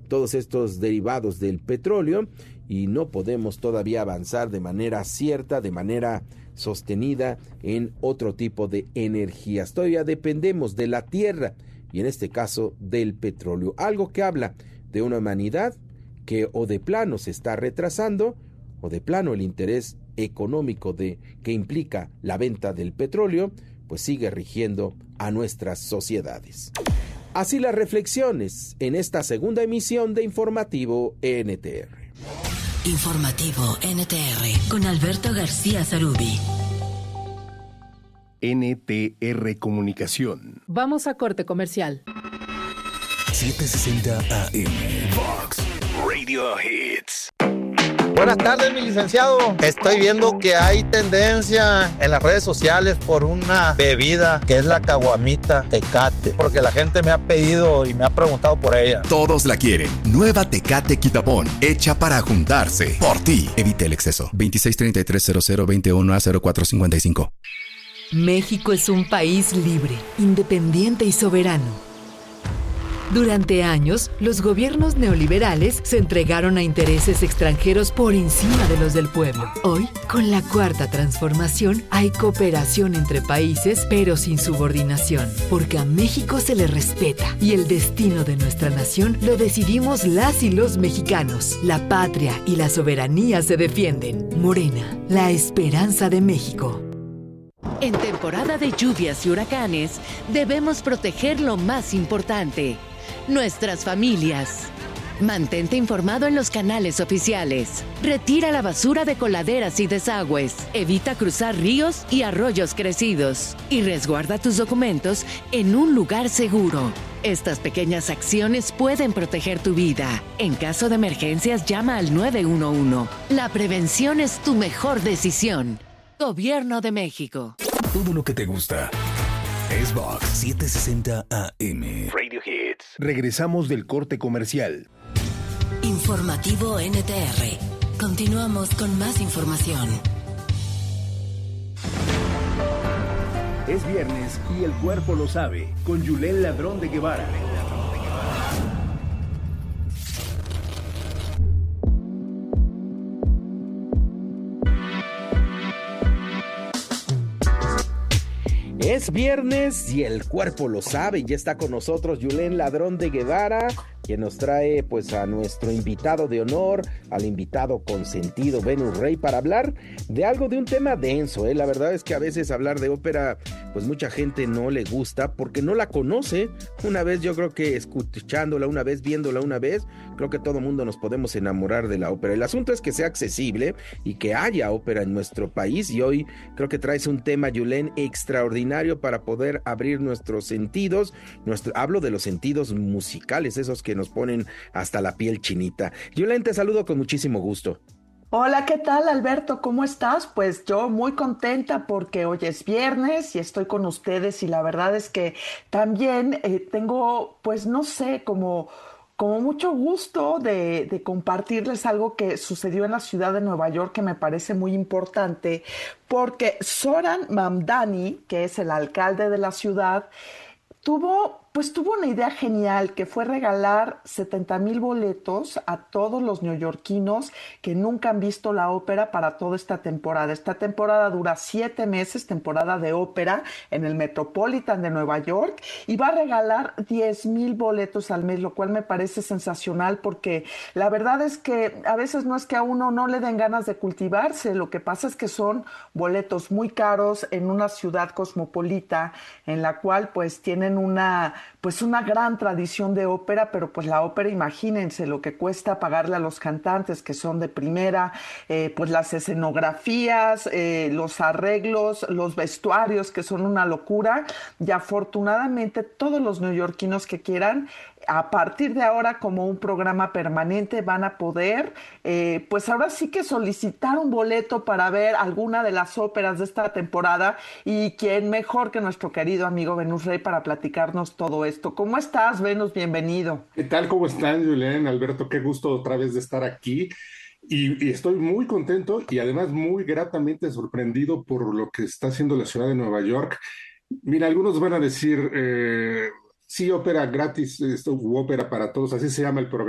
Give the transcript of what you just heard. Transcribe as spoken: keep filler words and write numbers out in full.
todos estos derivados del petróleo y no podemos todavía avanzar de manera cierta, de manera sostenida en otro tipo de energías. Todavía dependemos de la tierra y en este caso del petróleo, algo que habla de una humanidad que o de plano se está retrasando o de plano el interés económico de que implica la venta del petróleo pues sigue rigiendo a nuestras sociedades. Así las reflexiones en esta segunda emisión de Informativo N T R. Informativo N T R con Alberto García Zarubi. N T R Comunicación. Vamos a corte comercial. setecientos sesenta A M Vox Radio Hits. Buenas tardes, mi licenciado. Estoy viendo que hay tendencia en las redes sociales por una bebida que es la caguamita Tecate, porque la gente me ha pedido y me ha preguntado por ella. Todos la quieren. Nueva Tecate Quitapón, hecha para juntarse. Por ti. Evite el exceso. veintiséis treinta y tres cero cero veintiuno a cero cuatro cincuenta y cinco. México es un país libre, independiente y soberano. Durante años, los gobiernos neoliberales se entregaron a intereses extranjeros por encima de los del pueblo. Hoy, con la Cuarta Transformación, hay cooperación entre países, pero sin subordinación, porque a México se le respeta y el destino de nuestra nación lo decidimos las y los mexicanos. La patria y la soberanía se defienden. Morena, la esperanza de México. En temporada de lluvias y huracanes, debemos proteger lo más importante: nuestras familias. Mantente informado en los canales oficiales. Retira la basura de coladeras y desagües. Evita cruzar ríos y arroyos crecidos. Y resguarda tus documentos en un lugar seguro. Estas pequeñas acciones pueden proteger tu vida. En caso de emergencias, llama al nueve uno uno. La prevención es tu mejor decisión. Gobierno de México. Todo lo que te gusta es Vox setecientos sesenta A M Radio Hits. Regresamos del corte comercial. Informativo N T R. Continuamos con más información. Es viernes y el cuerpo lo sabe, con Yulén Ladrón de Guevara. Es viernes y el cuerpo lo sabe, y ya está con nosotros Yulén Ladrón de Guevara, quien nos trae pues a nuestro invitado de honor, al invitado consentido Venus Rey, para hablar de algo, de un tema denso, ¿eh? La verdad es que a veces hablar de ópera, pues mucha gente no le gusta porque no la conoce. Una vez, yo creo que escuchándola una vez, viéndola una vez, creo que todo mundo nos podemos enamorar de la ópera. El asunto es que sea accesible y que haya ópera en nuestro país, y hoy creo que traes un tema, Yulén, extraordinario para poder abrir nuestros sentidos. Nuestro, hablo de los sentidos musicales, esos que nos ponen hasta la piel chinita. Yulén, te saludo con muchísimo gusto. Hola, ¿qué tal, Alberto? ¿Cómo estás? Pues yo muy contenta porque hoy es viernes y estoy con ustedes, y la verdad es que también eh, tengo, pues no sé, como... como mucho gusto de, de compartirles algo que sucedió en la ciudad de Nueva York que me parece muy importante, porque Zoran Mamdani, que es el alcalde de la ciudad, tuvo, pues tuvo una idea genial, que fue regalar setenta mil boletos a todos los neoyorquinos que nunca han visto la ópera para toda esta temporada. Esta temporada dura siete meses, temporada de ópera en el Metropolitan de Nueva York, y va a regalar diez mil boletos al mes, lo cual me parece sensacional, porque la verdad es que a veces no es que a uno no le den ganas de cultivarse, lo que pasa es que son boletos muy caros en una ciudad cosmopolita en la cual pues tienen una pues una gran tradición de ópera, pero pues la ópera, imagínense lo que cuesta pagarle a los cantantes que son de primera, eh, pues las escenografías, eh, los arreglos, los vestuarios que son una locura, y afortunadamente todos los neoyorquinos que quieran, a partir de ahora, como un programa permanente, van a poder, eh, pues ahora sí que solicitar un boleto para ver alguna de las óperas de esta temporada, y quién mejor que nuestro querido amigo Venus Rey para platicarnos todo esto. ¿Cómo estás, Venus? Bienvenido. ¿Qué tal? ¿Cómo están, Julián, Alberto? Qué gusto otra vez de estar aquí. Y, y estoy muy contento y además muy gratamente sorprendido por lo que está haciendo la ciudad de Nueva York. Mira, algunos van a decir... Eh, Sí, ópera gratis, esto, ópera para todos, así se llama el programa.